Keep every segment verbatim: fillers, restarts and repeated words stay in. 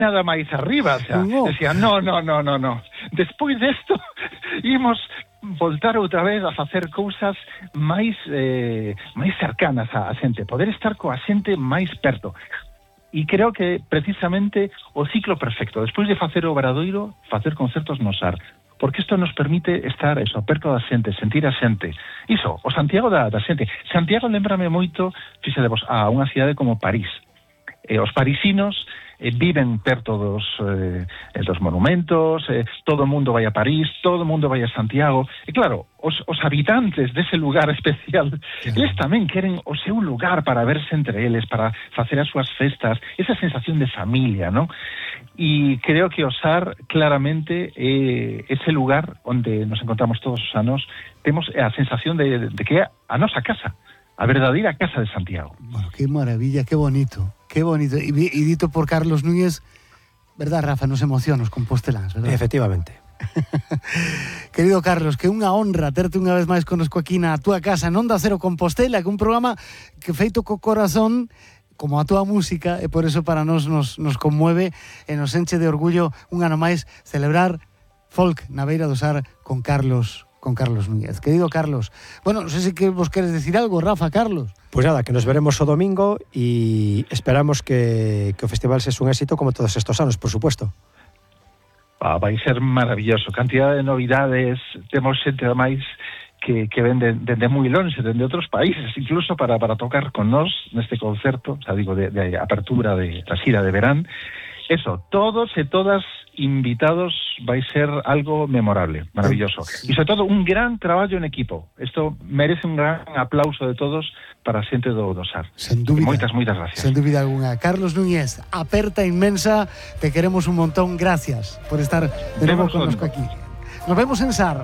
nada máis arriba, o sea, no. decía, no, no, no, no, no. Despois desto, imos voltar outra vez a facer cousas máis eh, máis cercanas á xente, poder estar coa xente máis perto. E creo que precisamente o ciclo perfecto, despois de facer o Obradoiro, facer concertos no S A R, porque isto nos permite estar eso, perto da xente, sentir a xente. Iso, o Santiago da, da xente. Santiago lembrame moito, fixadevos, a unha cidade como París. Eh, os parisinos eh, viven perto dos, eh, dos monumentos, eh, todo o mundo vai a París, todo o mundo vai a Santiago, e claro, os, os habitantes dese lugar especial, sí, eles tamén queren o seu lugar para verse entre eles, para facer as súas festas, esa sensación de familia, ¿no? E creo que o S A R claramente é ese lugar onde nos encontramos todos os anos, temos a sensación de, de que é a nosa casa, a verdadeira casa de Santiago. Bueno, qué maravilla, qué bonito, qué bonito. Y, y dito por Carlos Núñez, ¿verdad, Rafa? Nos emociona os compostelans, ¿verdad? Efectivamente. Querido Carlos, que unha honra terte unha vez máis conosco aquí na túa casa, en Onda Cero Compostela, que un programa que feito co corazón, como a túa música, e por eso para nós nos, nos conmueve e nos enche de orgullo un ano máis celebrar folk na beira do S A R con Carlos con Carlos Núñez. Querido Carlos, bueno, non sei se que vos queres decir algo, Rafa, Carlos. Pues nada, que nos veremos o domingo e esperamos que, que o festival sexa un éxito como todos estos anos, por supuesto. Ah, vai ser maravilloso, cantidad de novidades, temos xente máis que, que ven de, de, de moi longe, de, de outros países, incluso para, para tocar con nós neste concerto, o sea, digo, de, de apertura de la xira de verán. Eso, todos e todas invitados, vai ser algo memorable, maravilloso. E sobre todo un gran traballo en equipo. Isto merece un gran aplauso de todos para a xente do, do S A R. Sen dúbida. Moitas, moitas gracias. Sen dúbida alguna. Carlos Núñez, aperta inmensa, te queremos un montón, gracias por estar de novo connosco aquí. Nos vemos en S A R.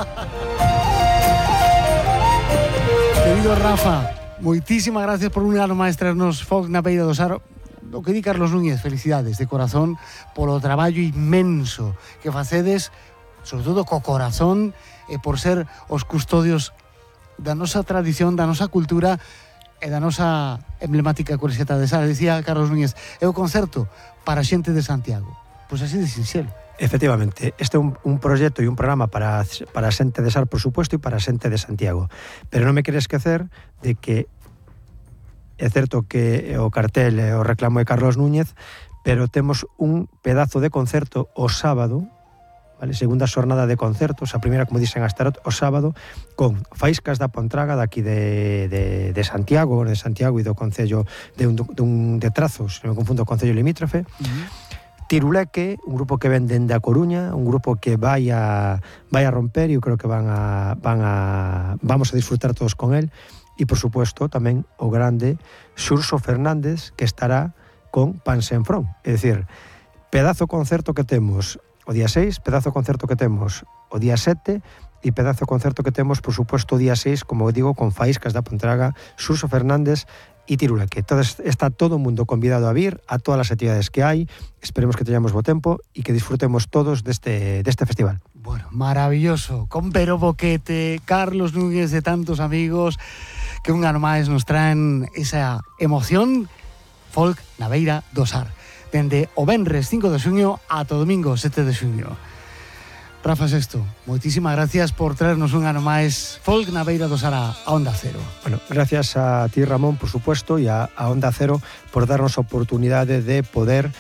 Querido Rafa, moitísimas gracias por un ano máis traernos folk na beira do S A R. O que di Carlos Núñez, felicidades de corazón polo traballo inmenso que facedes, sobre todo co corazón, e por ser os custodios da nosa tradición, da nosa cultura e da nosa emblemática camiseta de S A R. Dicía Carlos Núñez, é o concerto para a xente de Santiago. Pois así de sinxelo. Efectivamente, este é un, un proxecto e un programa para, para a xente de S A R, por supuesto, e para a xente de Santiago. Pero non me quere esquecer de que é certo que o cartel é o reclamo de Carlos Núñez, pero temos un pedazo de concerto o sábado, vale, segunda xornada de concertos, a primeira, como dixen, a Starot, o sábado, con Faíscas da Pontraga, daqui de, de, de Santiago, de Santiago e do Concello de, un, de, un, de Trazos, se me confundo, o Concello limítrofe, uh-huh. Tiruleque, un grupo que ven dende a Coruña, un grupo que vai a, vai a romper, e eu creo que van a, van a, vamos a disfrutar todos con él. E, por supuesto, tamén o grande Xurxo Fernández, que estará con Pansenfrón. É dicir, pedazo concerto que temos o día seis, pedazo concerto que temos o día sete, e pedazo concerto que temos, por supuesto, o día seis, como digo, con Faíscas da Pontraga, Xurxo Fernández e Tiruleque. Entonces, está todo o mundo convidado a vir a todas as actividades que hai. Esperemos que teñamos bo tempo e que disfrutemos todos deste, deste festival. Bueno, maravilloso. Con Pero Boquete, Carlos Núñez, de tantos amigos que un ano máis nos traen esa emoción folk na beira do S A R. Dende o venres cinco de xuño ata o domingo sete de xuño. Rafa Sexto, moitísimas gracias por traernos un ano máis folk na beira do S A R a Onda Cero. Bueno, gracias a ti, Ramón, por supuesto, e a, a Onda Cero por darnos a oportunidade de poder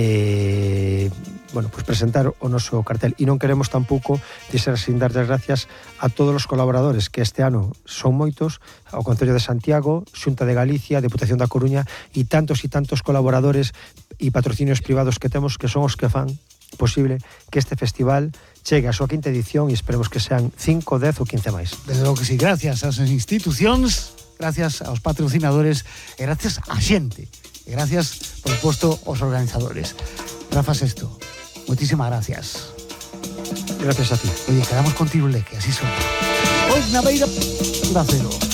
eh, bueno, pues presentar o noso cartel. E non queremos tampouco deixar sin dar as gracias a todos os colaboradores, que este ano son moitos, ao Concello de Santiago, Xunta de Galicia, Deputación da Coruña, e tantos e tantos colaboradores e patrocinios privados que temos, que son os que fan posible que este festival chegue a súa quinta edición, e esperemos que sean cinco, dez ou quince máis. Desde logo que sí, gracias ás institucións, gracias aos patrocinadores e gracias á xente. E gracias, por suposto, aos organizadores. Rafa Sexto, moitísimas gracias. Gracias a ti. Oye, quedamos con Tiruleque, así son. Hoy na beira da Cero.